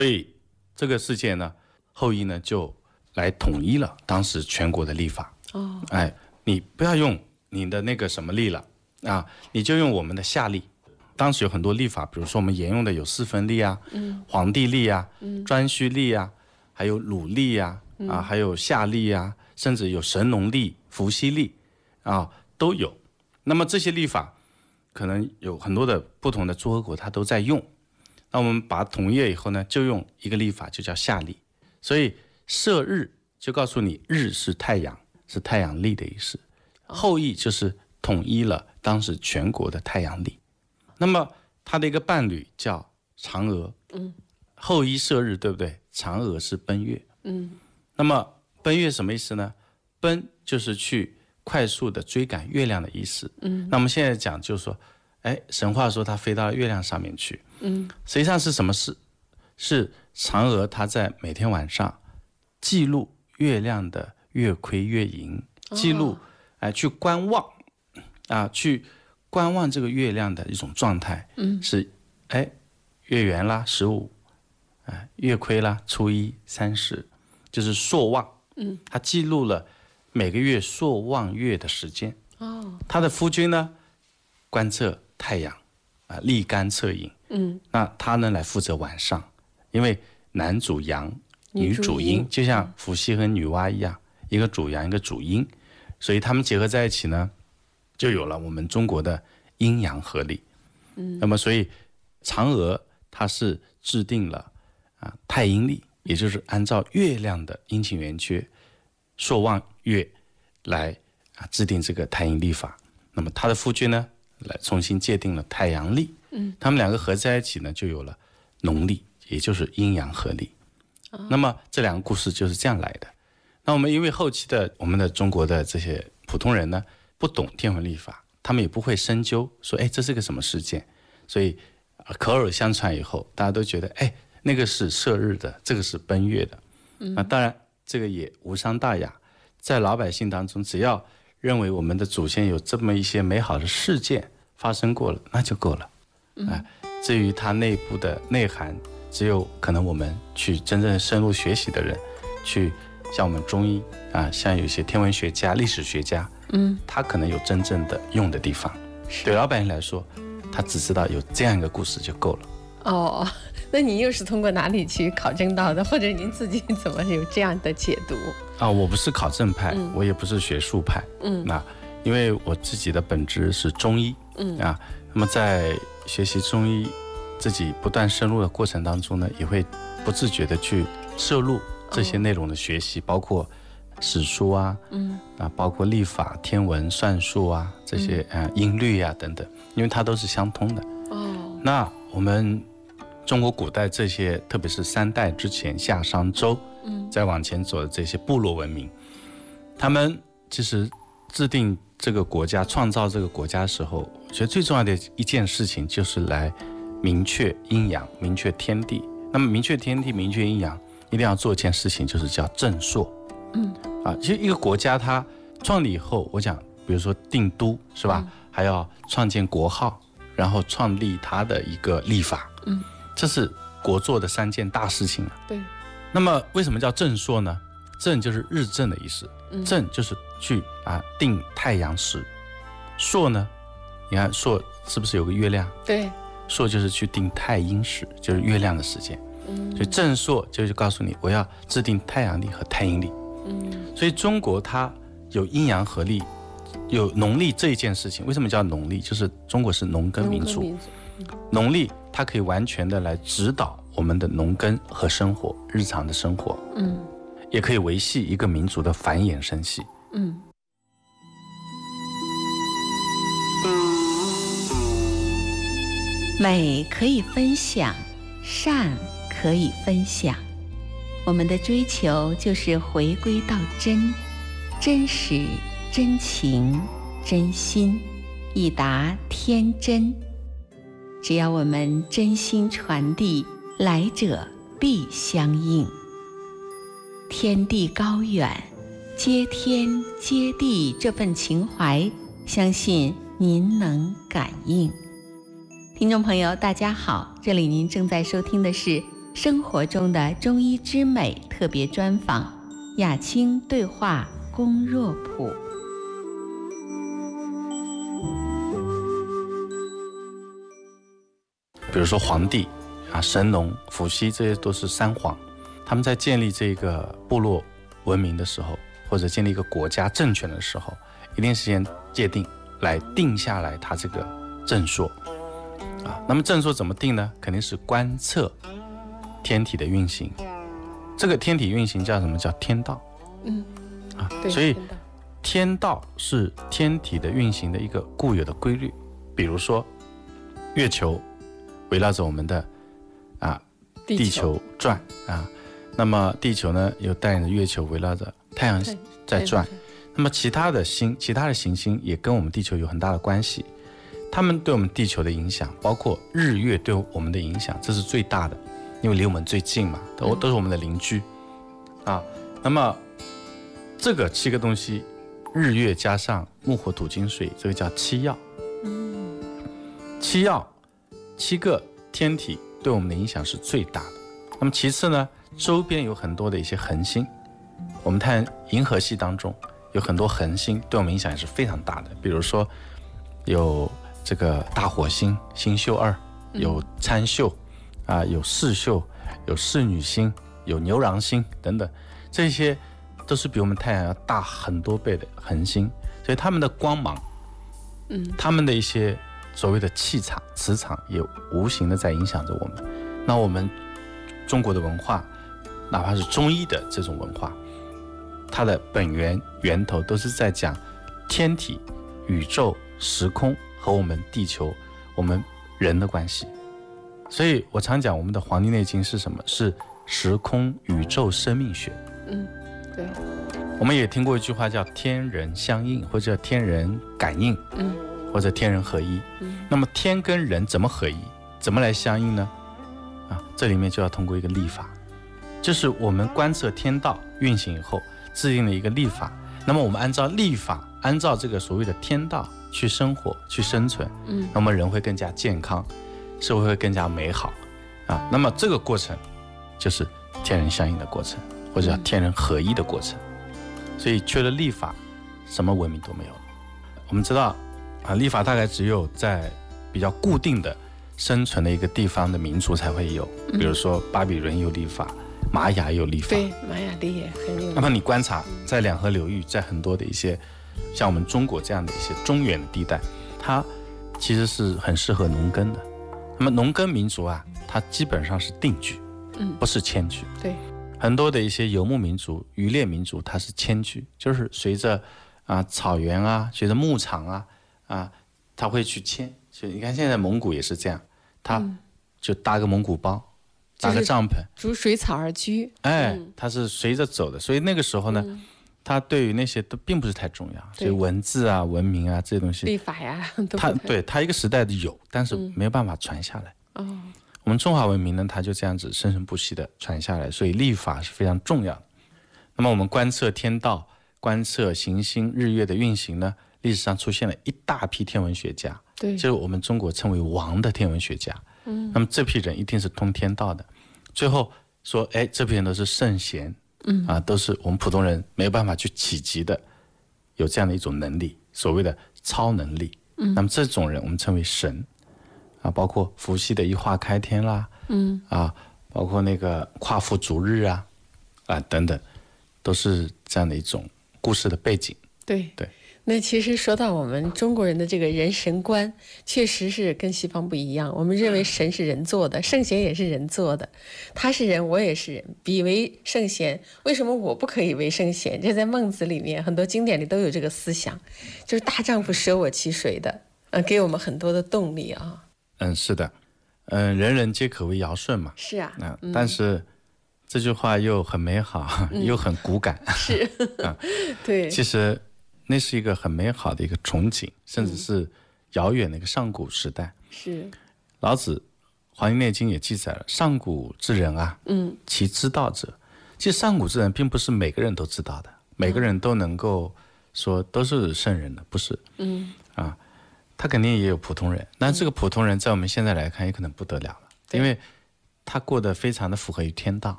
所以这个事件呢，后羿呢就来统一了当时全国的历法。你不要用你的那个什么历了啊，你就用我们的夏历。当时有很多历法，比如说我们沿用的有四分历啊，黄帝历啊，颛顼历啊，还有鲁历啊，还有夏历啊，甚至有神农历、伏羲历啊，都有。那么这些历法可能有很多的不同的诸侯国它都在用。那我们把它统一了以后呢，就用一个历法，就叫夏历。所以射日就告诉你日是太阳，是太阳历的意思。后羿就是统一了当时全国的太阳历。那么他的一个伴侣叫嫦娥，后羿射日，对不对？嫦娥是奔月，那么奔月什么意思呢？奔就是去快速的追赶月亮的意思。那我们现在讲就是说，神话说他飞到月亮上面去，实际上是什么事？是嫦娥她在每天晚上记录月亮的月亏月盈，记录，去观望去观望这个月亮的一种状态，是月圆啦15，月亏啦初一30，就是朔望。他记录了每个月朔望月的时间。他的夫君呢观测太阳，立竿测影。那他呢来负责晚上，因为男主阳，女主阴，就像伏羲和女娲一样，一个主阳，一个主阴，所以他们结合在一起呢，就有了我们中国的阴阳合历。那么所以嫦娥她是制定了太阴历，也就是按照月亮的阴晴圆缺朔望月来制定这个太阴历法。那么他的夫君呢来重新界定了太阳历。他们两个合在一起呢，就有了农历，也就是阴阳合历。那么这两个故事就是这样来的。那我们因为后期的我们的中国的这些普通人呢，不懂天文历法，他们也不会深究说这是个什么事件，所以口耳相传以后，大家都觉得那个是射日的，这个是奔月的。当然这个也无伤大雅，在老百姓当中，只要认为我们的祖先有这么一些美好的事件发生过了，那就够了。至于它内部的内涵，只有可能我们去真正深入学习的人，去像我们中医像有些天文学家、历史学家，他可能有真正的用的地方。对老百姓来说，他只知道有这样一个故事就够了。 那您又是通过哪里去考证到的，或者您自己怎么有这样的解读？ 我不是考证派，我也不是学术派。那因为我自己的本质是中医。那么在学习中医自己不断深入的过程当中呢，也会不自觉的去摄入这些内容的学习，包括史书包括历法、天文、算术这些音律等等，因为它都是相通的。那我们中国古代这些，特别是3代之前夏商周，再往前走的这些部落文明，他们其实制定这个国家、创造这个国家的时候，我觉得最重要的一件事情就是来明确阴阳、明确天地。那么明确天地、明确阴阳，一定要做一件事情，就是叫正朔。其实一个国家它创立以后，我讲比如说定都是吧，还要创建国号，然后创立它的一个历法。这是国祚的3件大事情。 对。 那么为什么叫正朔呢？正就是日正的意思，正就是去定太阳时。朔呢，你看朔是不是有个月亮？ 对。 朔就是去定太阴时，就是月亮的时间。所以正朔就是告诉你，我要制定太阳历和太阴历。所以中国它有阴阳合历，有农历这一件事情。为什么叫农历？就是中国是农耕民族。农历它可以完全的来指导我们的农耕和生活，日常的生活。也可以维系一个民族的繁衍生息。 美可以分享，善可以分享。我们的追求就是回归到真，真实、真情、真心，以达天真。只要我们真心传递，来者必相应。天地高远，接天接地这份情怀，相信您能感应。听众朋友大家好，这里您正在收听的是生活中的中医之美特别专访，雅清对话龚若甫。 比如说黄帝啊、神农、伏羲，这些都是三皇，他们在建立这个部落文明的时候，或者建立一个国家政权的时候，一定是先界定来定下来他这个正说啊。那么正说怎么定呢？肯定是观测天体的运行，这个天体运行叫什么？叫天道。所以天道是天体的运行的一个固有的规律。比如说月球围绕着我们的地球转啊，那么地球呢又带领着月球围绕着太阳在转。那么其他的行星也跟我们地球有很大的关系，它们对我们地球的影响，包括日月对我们的影响，这是最大的，因为离我们最近嘛，都是我们的邻居啊。那么这个7个东西，日月加上木火土金水，这个叫7曜。7曜7个天体对我们的影响是最大的。那么其次呢，周边有很多的一些恒星，我们看银河系当中有很多恒星对我们影响也是非常大的。比如说有这个大火星星宿2，有参宿啊，有视宿，有侍女星，有牛郎星等等，这些都是比我们太阳要大很多倍的恒星，所以它们的光芒，它们的一些所谓的气场、磁场也无形的在影响着我们。那我们中国的文化，哪怕是中医的这种文化，它的源头都是在讲天体、宇宙、时空和我们地球、我们人的关系。所以我常讲，我们的《黄帝内经》是什么？是时空、宇宙、生命学。 对。 我们也听过一句话叫天人相应，或者叫天人感应，或者天人合一。那么天跟人怎么合一？怎么来相应呢？这里面就要通过一个历法，就是我们观测天道运行以后，制定了一个历法。那么我们按照历法，按照这个所谓的天道去生活、去生存，那么人会更加健康，社会会更加美好啊。那么这个过程就是天人相应的过程，或者叫天人合一的过程。所以缺了历法，什么文明都没有。我们知道历法大概只有在比较固定的生存的一个地方的民族才会有，比如说巴比伦有历法，玛雅有历法。 对，玛雅历也很有。 那么你观察在两河流域，在很多的一些像我们中国这样的一些中原的地带，它其实是很适合农耕的。那么农耕民族它基本上是定居，不是迁居。 对， 很多的一些游牧民族、渔猎民族，它是迁居，就是随着草原随着牧场它会去迁。所以你看现在蒙古也是这样，他就搭个蒙古包，搭个帐篷， 逐水草而居。 他是随着走的。所以那个时候呢，他对于那些都并不是太重要，所以文字文明这些东西， 历法呀， 他一个时代的有，但是没有办法传下来。我们中华文明呢，它就这样子生生不息的传下来，所以历法是非常重要的。那么我们观测天道、观测行星、日月的运行呢，历史上出现了一大批天文学家。对，就是我们中国称为王的天文学家。那么这批人一定是通天道的。最后说，这批人都是圣贤，都是我们普通人没有办法去企及的，有这样的一种能力，所谓的超能力。那么这种人我们称为神包括伏羲的一化开天啦，包括那个夸父逐日等等，都是这样的一种故事的背景。 对。那其实说到我们中国人的这个人神观，确实是跟西方不一样。我们认为神是人做的，圣贤也是人做的，他是人，我也是人，彼为圣贤，为什么我不可以为圣贤？这在孟子里面很多经典里都有这个思想，就是大丈夫舍我其谁的，给我们很多的动力是的，人人皆可为尧舜嘛。 是但是这句话又很美好，又很骨感。 是对， 其实那是一个很美好的一个憧憬，甚至是遥远的一个上古时代。 是老子《黄帝内经》也记载了，上古之人其知道者。其实上古之人并不是每个人都知道的，每个人都能够说都是圣人的，不是。他肯定也有普通人，但这个普通人在我们现在来看也可能不得了了，因为他过得非常的符合于天道。